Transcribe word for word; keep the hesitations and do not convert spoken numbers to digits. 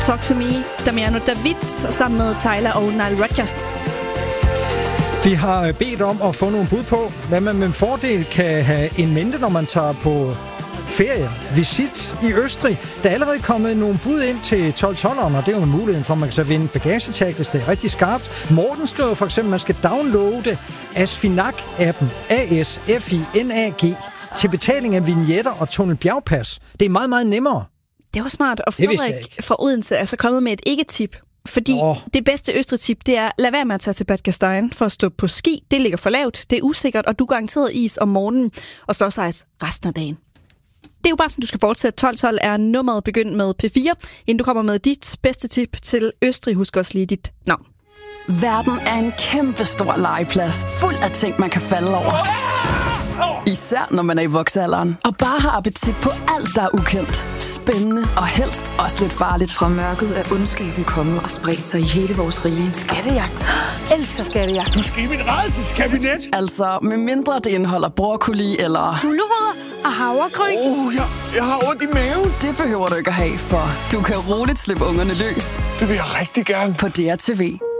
Talk to Me, Damiano David, sammen med Tyler og Nile Rodgers. Vi har bedt om at få nogle bud på, hvad man med fordel kan have en mente, når man tager på ferie, visit i Østrig. Der er allerede kommet nogle bud ind til tolv-tolleren, og det er jo en mulighed for, at man kan så vinde bagagetag, hvis det er rigtig skarpt. Morten skriver for eksempel, at man skal downloade Asfinag-appen, A S F I N A G, til betaling af vignetter og tunnelbjergpas. Det er meget, meget nemmere. Det var smart, og Frederik fra Odense er så kommet med et ikke-tip. Fordi oh. det bedste Østrig-tip, det er, lad være med at tage til Bad Gastein for at stå på ski. Det ligger for lavt, det er usikkert, og du er garanteret is om morgenen, og ståsejs resten af dagen. Det er jo bare sådan, du skal fortsætte. tolv tolv er nummeret begyndt med P fire. Inden du kommer med dit bedste tip til Østrig, husk også lige dit navn. Verden er en kæmpe stor legeplads, fuld af ting, man kan falde over. Især når man er i voksealderen og bare har appetit på alt, der er ukendt, spændende og helst også lidt farligt. Fra mørket er ondskaben kommet og spredt sig i hele vores rige. Skattejagt. Elsker skattejagt. Du skal i mit rædselskabinet. Altså, med mindre det indeholder broccoli eller gulerødder og havregryn. Åh, oh, jeg, jeg har ondt i maven. Det behøver du ikke at have, for du kan roligt slippe ungerne løs. Det vil jeg rigtig gerne. På D R T V.